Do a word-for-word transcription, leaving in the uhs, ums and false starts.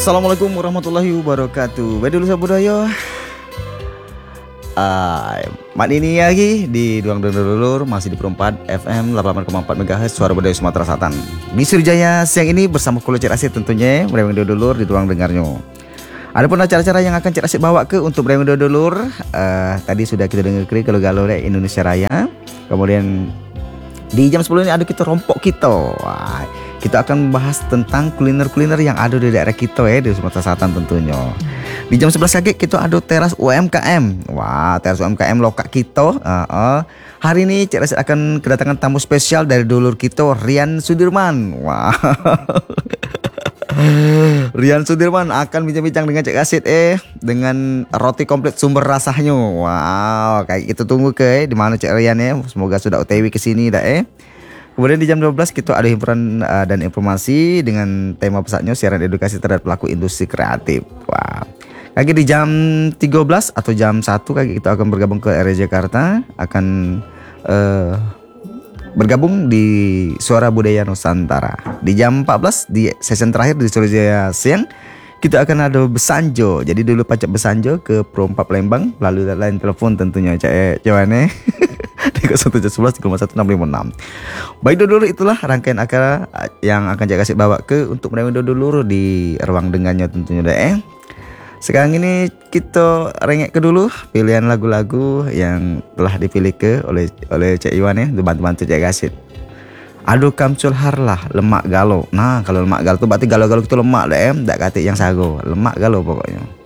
Assalamualaikum warahmatullahi wabarakatuh. Baik dulu sabudaya. Uh, mat ini lagi di Duang Dulur masih di Perempat F M delapan koma empat megahertz Suara Budaya Sumatera Selatan. Di Sriwijaya siang ini bersama Kulo Cek Asyik tentunya Brewing Dulur di Duang Dengarnya. Adapun acara-acara yang akan Cek Asyik bawa ke untuk Brewing Dulur, uh, tadi sudah kita dengar kalau galau Indonesia Raya. Kemudian di jam sepuluh ini ada kita rompok kita. Wah, kita akan membahas tentang kuliner-kuliner yang ada di daerah kita ya, di Sumatera Selatan tentunya. Di jam sebelas pagi kita ada teras U M K M. Wah, teras U M K M lokak kita. Uh, uh. Hari ini Cek Asyik akan kedatangan tamu spesial dari dulur kita, Rian Sudirman. Wah. Rian Sudirman akan bincang-bincang dengan Cek Asyik eh dengan roti komplit sumber rasanya. Wow, kayak kita tunggu ke eh, di mana Cek Rian ya. Semoga sudah O T W ke sini dah eh. Kemudian di jam dua belas kita ada hiburan uh, dan informasi dengan tema pesatnya siaran edukasi terhadap pelaku industri kreatif. Wow. Kaki di jam tiga belas atau jam satu kaki kita akan bergabung ke R J Jakarta, akan uh, bergabung di Suara Budaya Nusantara. Di jam empat belas di sesi terakhir di Sriwijaya siang kita akan ada Besanjo. Jadi dulu pacak Besanjo ke Perempat Palembang melalui line telepon tentunya Cak Jawane. Di nol satu sebelas tiga satu enam lima enam. Baik dulu itulah rangkaian acara yang akan Cak Asyik bawa ke untuk menemani dulu di ruang dengannya tentunya deh. Eh. Sekarang ini kita rengek ke dulu pilihan lagu-lagu yang telah dipilih ke oleh oleh Cak Iwan ya, bantu-bantu Cak Asyik. Aduh kamcul harlah lemak galau. Nah, kalau lemak galau tuh berarti galau-galau itu lemak deh, em, tak kata yang sago. Lemak galau pokoknya.